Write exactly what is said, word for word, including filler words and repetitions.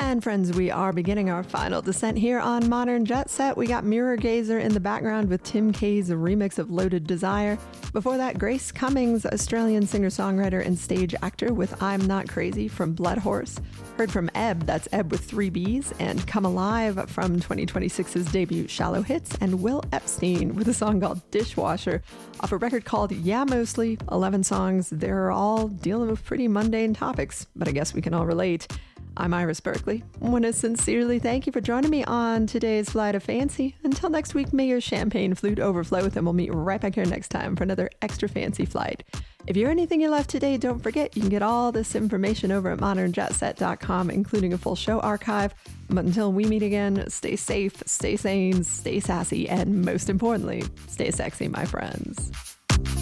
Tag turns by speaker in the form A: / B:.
A: And friends, we are beginning our final descent here on Modern Jet Set. We got Mirror Gazer in the background with Tim K's remix of Loaded Desire. Before that, Grace Cummings, Australian singer-songwriter and stage actor with I'm Not Crazy from Blood Horse. Heard from Ebb, that's Ebb with three B's, and Come Alive from twenty twenty-six's debut Shallow Hits, and Will Epstein with a song called Dishwasher off a record called Yeah Mostly, eleven songs. They're all dealing with pretty mundane topics, but I guess we can all relate. I'm Iris Berkeley. I want to sincerely thank you for joining me on today's Flight of Fancy. Until next week, may your champagne flute overflow, and we'll meet right back here next time for another extra fancy flight. If you're anything you left today, don't forget you can get all this information over at modern jet set dot com, including a full show archive. But until we meet again, stay safe, stay sane, stay sassy, and most importantly, stay sexy, my friends.